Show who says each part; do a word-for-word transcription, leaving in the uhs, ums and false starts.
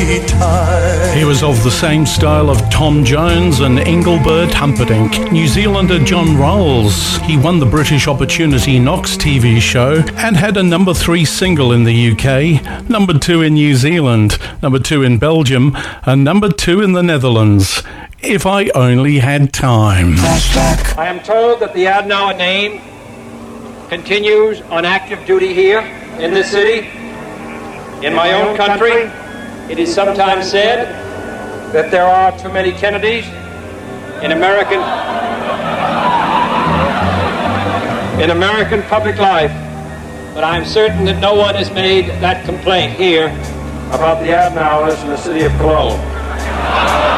Speaker 1: sunny time.
Speaker 2: He was of the same style of Tom Jones and Engelbert Humperdinck. New Zealander John Rolls. He won the British Opportunity Knox T V show and had a number three single in the U K, number two in New Zealand, number two in Belgium, and number two in the Netherlands. If I Only Had Time.
Speaker 3: Flashback. I am told that the Adenauer name continues on active duty here in this city. In my own country, it is sometimes said that there are too many Kennedys in American in American public life, but I am certain that no one has made that complaint here about the Adenauers in the city of Cologne.